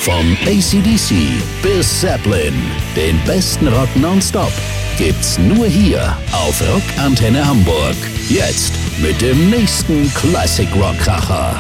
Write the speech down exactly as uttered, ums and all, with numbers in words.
Von A C D C bis Zeppelin, den besten Rock nonstop, gibt's nur hier auf Rockantenne Hamburg. Jetzt mit dem nächsten Classic Rock Kracher.